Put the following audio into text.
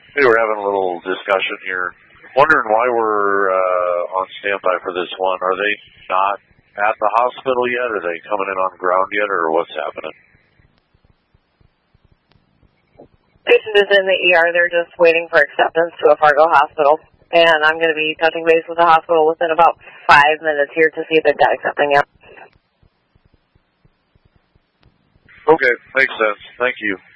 We were having a little discussion here. Wondering why we're on standby for this one. Are they not at the hospital yet? Are they coming in on ground yet, or what's happening? Patient is in the ER. They're just waiting for acceptance to a Fargo hospital. And I'm going to be touching base with the hospital within about 5 minutes here to see if they've got accepting yet. Okay, makes sense. Thank you.